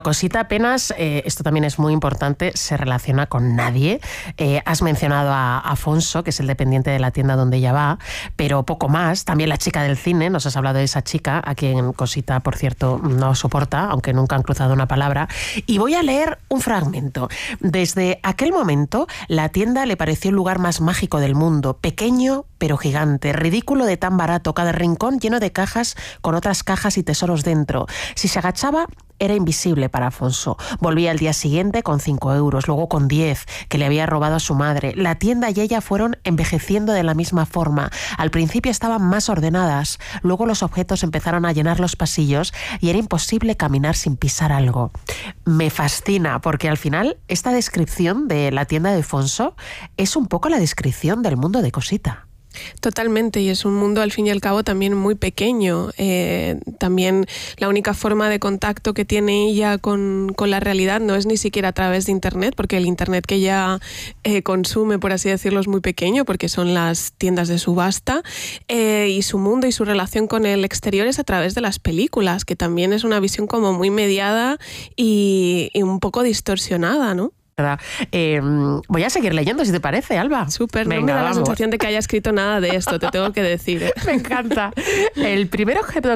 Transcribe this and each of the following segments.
Cosita apenas, esto también es muy importante, se relaciona con nadie. Has mencionado a Afonso, que es el dependiente de la tienda donde ella va, pero poco más. También la chica del cine, nos has hablado de esa chica, a quien Cosita, por cierto, no soporta, aunque nunca han cruzado una palabra. Y voy a leer un fragmento. Desde aquel momento, la tienda le pareció el lugar más mágico del mundo, pequeño pero gigante, ridículo de tan barato, cada rincón lleno de cajas con otras cajas y tesoros dentro. Si se agachaba, era invisible para Afonso. Volvía al día siguiente con 5 euros, luego con 10, que le había robado a su madre. La tienda y ella fueron envejeciendo de la misma forma. Al principio estaban más ordenadas, luego los objetos empezaron a llenar los pasillos y era imposible caminar sin pisar algo. Me fascina, porque al final esta descripción de la tienda de Afonso es un poco la descripción del mundo de Cosita. Totalmente, y es un mundo al fin y al cabo también muy pequeño. También la única forma de contacto que tiene ella con la realidad no es ni siquiera a través de Internet, porque el Internet que ella consume, por así decirlo, es muy pequeño, porque son las tiendas de subasta, y su mundo y su relación con el exterior es a través de las películas, que también es una visión como muy mediada y un poco distorsionada, ¿no? Voy a seguir leyendo, si te parece, Alba. Súper, no me da la sensación de que haya escrito nada de esto, te tengo que decir. Me encanta. El primer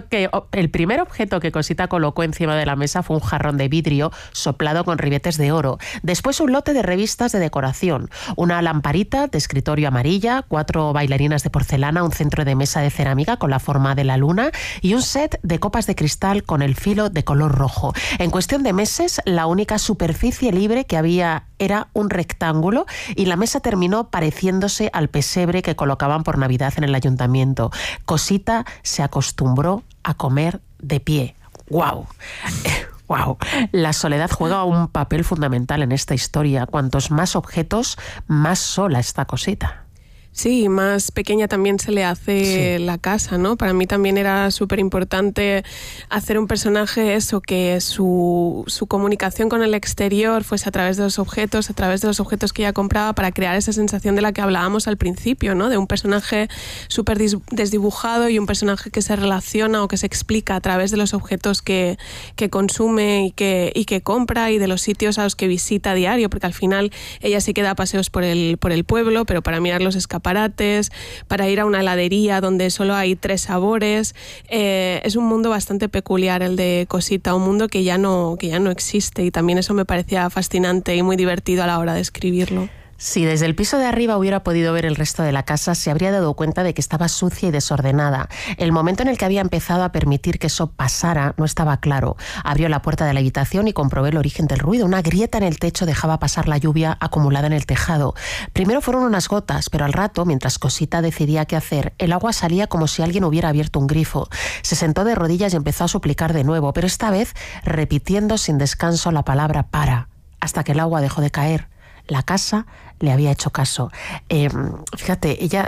objeto que Cosita colocó encima de la mesa fue un jarrón de vidrio soplado con ribetes de oro. Después un lote de revistas de decoración, una lamparita de escritorio amarilla, 4 bailarinas de porcelana, un centro de mesa de cerámica con la forma de la luna y un set de copas de cristal con el filo de color rojo. En cuestión de meses, la única superficie libre que había era un rectángulo y la mesa terminó pareciéndose al pesebre que colocaban por Navidad en el ayuntamiento. Cosita se acostumbró a comer de pie. ¡Guau! ¡Wow! La soledad juega un papel fundamental en esta historia. Cuantos más objetos, más sola está Cosita. Sí, más pequeña también se le hace la casa, ¿no? Para mí también era súper importante hacer un personaje eso, que su comunicación con el exterior fuese a través de los objetos que ella compraba, para crear esa sensación de la que hablábamos al principio, ¿no? De un personaje súper desdibujado y un personaje que se relaciona o que se explica a través de los objetos que consume y que compra, y de los sitios a los que visita a diario, porque al final ella sí que da paseos por el pueblo, pero para mirar los escaparates, para ir a una heladería donde solo hay 3 sabores. Es un mundo bastante peculiar el de Cosita, un mundo que ya no existe, y también eso me parecía fascinante y muy divertido a la hora de escribirlo. Si desde el piso de arriba hubiera podido ver el resto de la casa, se habría dado cuenta de que estaba sucia y desordenada. El momento en el que había empezado a permitir que eso pasara no estaba claro. Abrió la puerta de la habitación y comprobé el origen del ruido. Una grieta en el techo dejaba pasar la lluvia acumulada en el tejado. Primero fueron unas gotas, pero al rato, mientras Cosita decidía qué hacer, el agua salía como si alguien hubiera abierto un grifo. Se sentó de rodillas y empezó a suplicar de nuevo, pero esta vez repitiendo sin descanso la palabra para, hasta que el agua dejó de caer. La casa le había hecho caso. Fíjate, ella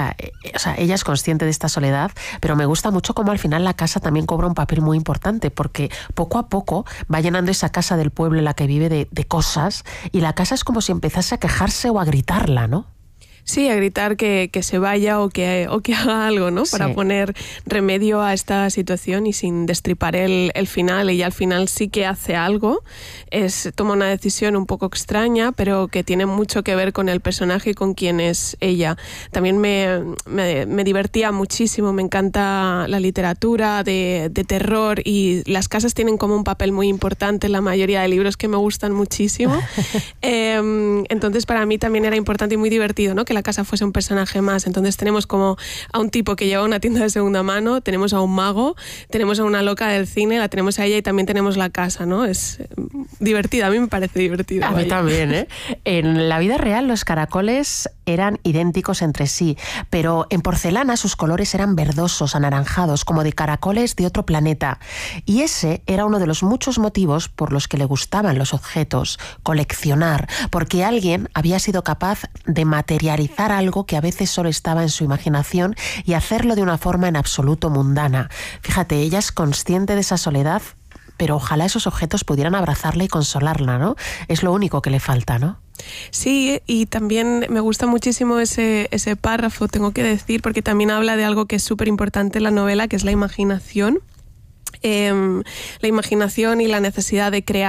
es consciente de esta soledad, pero me gusta mucho cómo al final la casa también cobra un papel muy importante, porque poco a poco va llenando esa casa del pueblo en la que vive de cosas, y la casa es como si empezase a quejarse o a gritarla, ¿no? Sí, a gritar que se vaya o que haga algo, ¿no? Para poner remedio a esta situación, y sin destripar el final. Ella al final sí que hace algo, toma una decisión un poco extraña, pero que tiene mucho que ver con el personaje y con quién es ella. También me divertía muchísimo, me encanta la literatura de terror, y las casas tienen como un papel muy importante en la mayoría de libros que me gustan muchísimo. Entonces para mí también era importante y muy divertido, ¿no? Que la casa fuese un personaje más. Entonces tenemos como a un tipo que lleva una tienda de segunda mano, tenemos a un mago, tenemos a una loca del cine, la tenemos a ella, y también tenemos la casa, ¿no? Es divertida, a mí me parece divertida. A mí también, ¿eh? En la vida real los caracoles eran idénticos entre sí, pero en porcelana sus colores eran verdosos, anaranjados, como de caracoles de otro planeta. Y ese era uno de los muchos motivos por los que le gustaban los objetos, coleccionar, porque alguien había sido capaz de materializar algo que a veces solo estaba en su imaginación y hacerlo de una forma en absoluto mundana. Fíjate, ella es consciente de esa soledad, pero ojalá esos objetos pudieran abrazarla y consolarla, ¿no? Es lo único que le falta, ¿no? Sí, y también me gusta muchísimo ese párrafo, tengo que decir, porque también habla de algo que es súper importante en la novela, que es la imaginación. la imaginación y la necesidad de crear